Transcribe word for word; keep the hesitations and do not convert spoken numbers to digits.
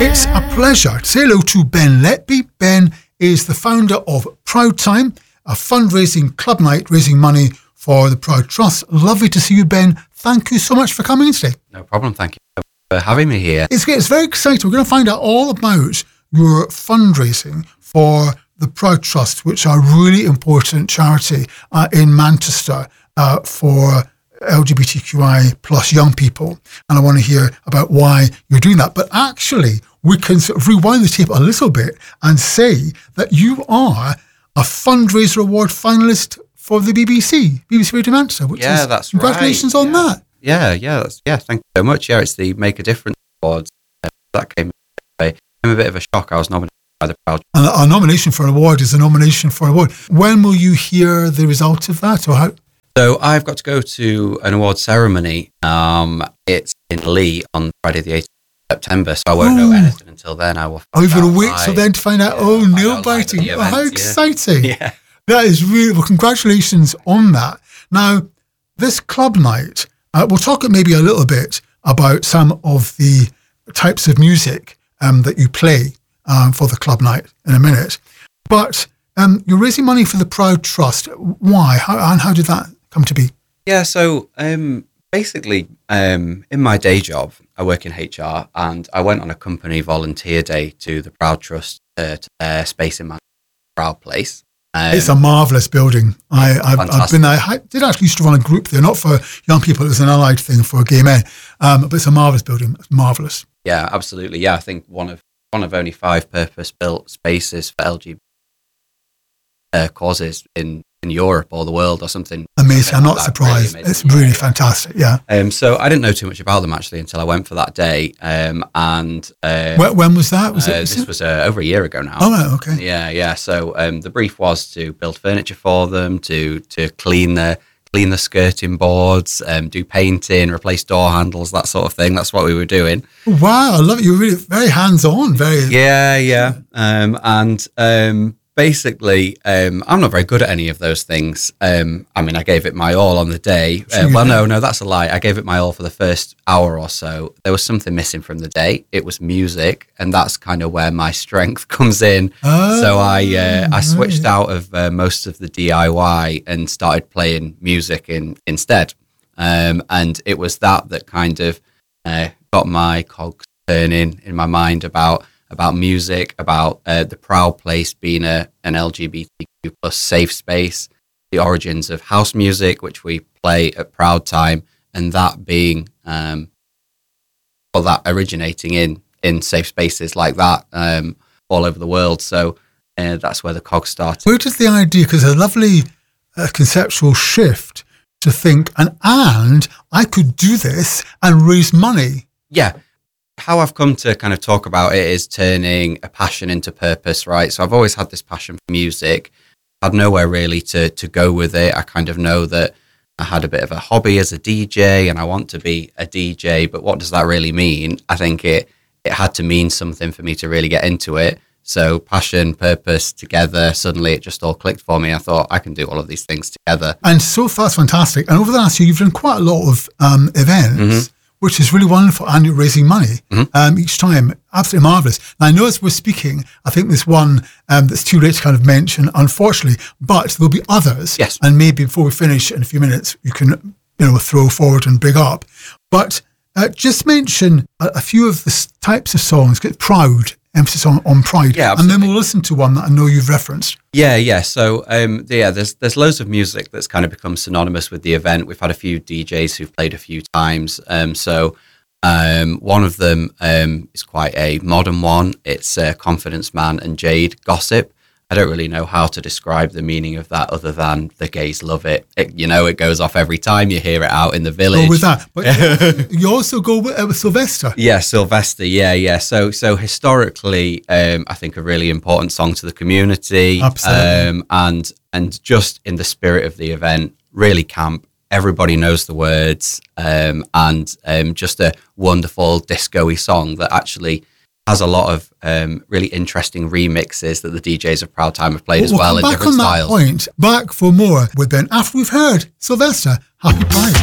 It's a pleasure to say hello to Ben Letby. Ben is the founder of Proud Time, a fundraising club night raising money for the Proud Trust. Lovely to see you, Ben. Thank you so much for coming in today. No problem. Thank you for having me here. It's great. It's very exciting. We're going to find out all about your fundraising for the Proud Trust, which are a really important charity uh, in Manchester uh, for L G B T Q I plus young people. And I want to hear about why you're doing that. But actually, we can sort of rewind the tape a little bit and say that you are a fundraiser award finalist for the B B C, B B C Radio Manchester. Which yeah, is, that's congratulations right. on yeah. that. Yeah, yeah, that's, yeah. Thank you so much. Yeah, it's the Make a Difference Awards. Uh, that came, came a bit of a shock. I was nominated by the Proud. And a nomination for an award is a nomination for an award. When will you hear the result of that, or how? So I've got to go to an award ceremony. Um, it's in Lee on Friday the eighteenth of September, so I won't oh. know anything until then. I will. Oh, you've got to wait till then to find out. Yeah, oh, find nail out biting! live Oh, how event, exciting! Yeah. yeah, that is really well. Congratulations on that. Now, this club night, uh, we'll talk maybe a little bit about some of the types of music um, that you play um, for the club night in a minute. But um, you're raising money for the Proud Trust. Why? How, and how did that come to be? Yeah, so um, basically, um, in my day job, I work in H R, and I went on a company volunteer day to the Proud Trust, uh, to their space in Manchester, Proud Place. Um, it's a marvellous building. I, I've, I've been there. I did actually used to run a group there, not for young people. It was an allied thing for gay men. Um, but it's a marvellous building. It's marvellous. Yeah, absolutely. Yeah, I think one of one of only five purpose-built spaces for L G B T uh, causes in, in Europe or the world or something. Amazing. I'm not like surprised. Really it's really yeah. fantastic. Yeah. Um, so I didn't know too much about them actually until I went for that day. Um, and uh, when, when was that? Was uh, it? Was this it? was uh, over a year ago now. Oh, right, okay. Yeah, yeah. So um, the brief was to build furniture for them, to to clean the clean the skirting boards, um, do painting, replace door handles, that sort of thing. That's what we were doing. Wow, I love it. You were really very hands on. Very. Yeah, yeah. Um, and um, basically, um, I'm not very good at any of those things. Um, I mean, I gave it my all on the day. Uh, well, no, no, that's a lie. I gave it my all for the first hour or so. There was something missing from the day. It was music, and that's kind of where my strength comes in. Oh, so I uh, I switched right. out of uh, most of the D I Y and started playing music in instead. Um, and it was that that kind of uh, got my cogs turning in my mind about about music, about uh, the Proud Place being a an L G B T Q plus safe space, the origins of house music, which we play at Proud Time, and that being, um, well, that originating in, in safe spaces like that um, all over the world. So uh, that's where the cogs started. Where does the idea, because a lovely uh, conceptual shift to think, and, and I could do this and raise money. Yeah. How I've come to kind of talk about it is turning a passion into purpose, right? So I've always had this passion for music. I had nowhere really to to go with it. I kind of know that I had a bit of a hobby as a D J and I want to be a D J, but what does that really mean? I think it it had to mean something for me to really get into it. So passion, purpose together, suddenly it just all clicked for me. I thought I can do all of these things together. And so far it's fantastic. And over the last year, you've done quite a lot of um, events. Mm-hmm. Which is really wonderful, and you're raising money mm-hmm. um, each time. Absolutely marvellous. Now, I know as we're speaking, I think there's one um, that's too late to kind of mention, unfortunately, but there'll be others. Yes. And maybe before we finish in a few minutes, you can, you know, throw forward and big up. But uh, just mention a, a few of the types of songs. Get Proud, emphasis on, on pride. Yeah, and then we'll listen to one that I know you've referenced. Yeah, yeah. So, um, yeah, there's there's loads of music that's kind of become synonymous with the event. We've had a few D Js who've played a few times. Um, so um, one of them um, is quite a modern one. It's uh, Confidence Man and Jade Gossip. I don't really know how to describe the meaning of that other than the gays love it. it you know, it goes off every time you hear it out in the village. Go with that. But you also go with, uh, with Sylvester. Yeah, Sylvester. Yeah, yeah. So so historically, um, I think a really important song to the community. Absolutely. Um, and, and just in the spirit of the event, really camp. Everybody knows the words. Um, and um, just a wonderful disco-y song that actually has a lot of um, really interesting remixes that the D Js of Proud Time have played we'll as well in back different on styles. That point, back for more with Ben after we've heard Sylvester. Happy Pride.